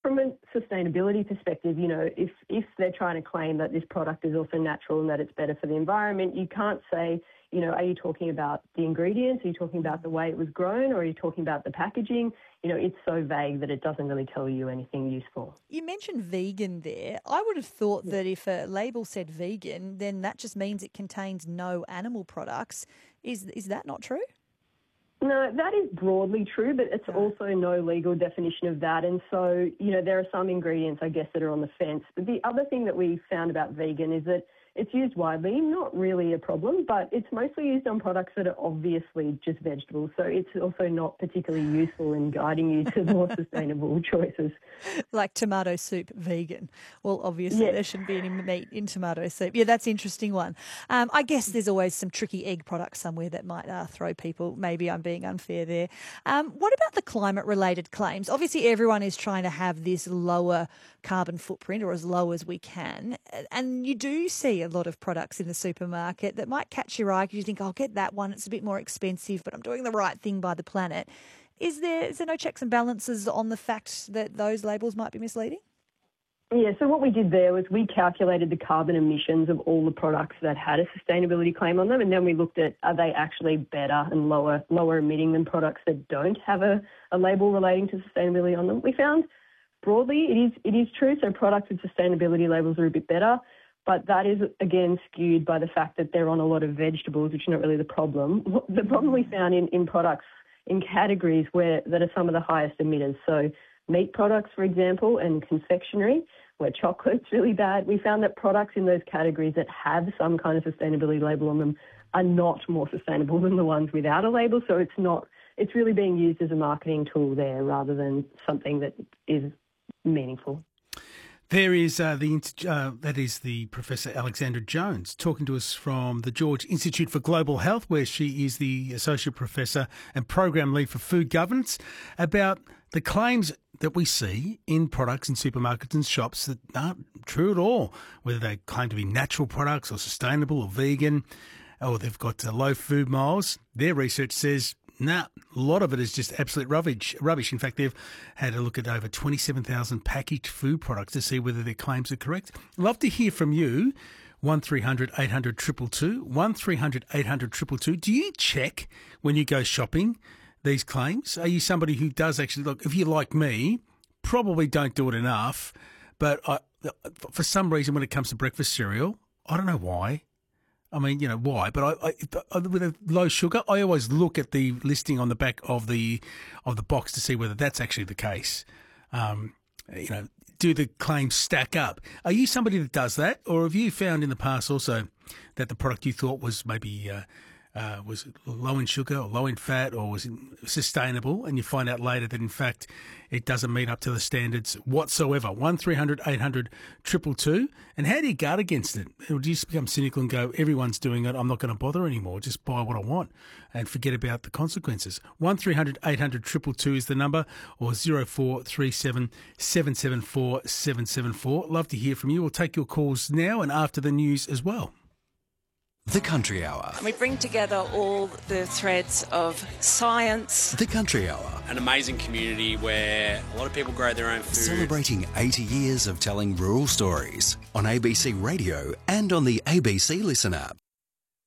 from a sustainability perspective, if they're trying to claim that this product is also natural and that it's better for the environment, you can't say, are you talking about the ingredients? Are you talking about the way it was grown? Or are you talking about the packaging? It's so vague that it doesn't really tell you anything useful. You mentioned vegan there. I would have thought that if a label said vegan, then that just means it contains no animal products. Is that not true? No, that is broadly true, but it's also no legal definition of that. And so, there are some ingredients, I guess, that are on the fence. But the other thing that we found about vegan is that it's used widely, not really a problem, but it's mostly used on products that are obviously just vegetables. So it's also not particularly useful in guiding you to more sustainable choices. Like tomato soup, vegan. Well, obviously there shouldn't be any meat in tomato soup. Yeah, that's an interesting one. I guess there's always some tricky egg products somewhere that might throw people. Maybe I'm being unfair there. What about the climate-related claims? Obviously everyone is trying to have this lower carbon footprint or as low as we can. And you do see a lot of products in the supermarket that might catch your eye because you think, I'll get that one, it's a bit more expensive, but I'm doing the right thing by the planet. Is there no checks and balances on the fact that those labels might be misleading? Yeah, so what we did there was we calculated the carbon emissions of all the products that had a sustainability claim on them, and then we looked at, are they actually better and lower emitting than products that don't have a label relating to sustainability on them. We found broadly it is true, so products with sustainability labels are a bit better, but that is, again, skewed by the fact that they're on a lot of vegetables, which is not really the problem. The problem we found in products, in categories that are some of the highest emitters, so meat products, for example, and confectionery, where chocolate's really bad, we found that products in those categories that have some kind of sustainability label on them are not more sustainable than the ones without a label. So it's really being used as a marketing tool there rather than something that is meaningful. There is that is the Professor Alexandra Jones talking to us from the George Institute for Global Health, where she is the Associate Professor and Program Lead for Food Governance, about the claims that we see in products in supermarkets and shops that aren't true at all, whether they claim to be natural products or sustainable or vegan, or they've got low food miles. Their research says, a lot of it is just absolute rubbish. In fact, they've had a look at over 27,000 packaged food products to see whether their claims are correct. Love to hear from you. 1300 800 222, 1300 800 222. Do you check when you go shopping these claims? Are you somebody who does actually look? If you're like me, probably don't do it enough. But for some reason, when it comes to breakfast cereal, I don't know why. I mean, why? But I with a low sugar, I always look at the listing on the back of the box to see whether that's actually the case. Do the claims stack up? Are you somebody that does that, or have you found in the past also that the product you thought was maybe was low in sugar or low in fat or was sustainable, and you find out later that in fact it doesn't meet up to the standards whatsoever? 1300 800 222. And how do you guard against it? Or do you just become cynical and go, everyone's doing it, I'm not going to bother anymore, just buy what I want and forget about the consequences? 1300 800 222 is the number, or 0437 774 774. Love to hear from you. We'll take your calls now and after the news as well. The Country Hour. We bring together all the threads of science. The Country Hour. An amazing community where a lot of people grow their own food. Celebrating 80 years of telling rural stories on ABC Radio and on the ABC Listen app.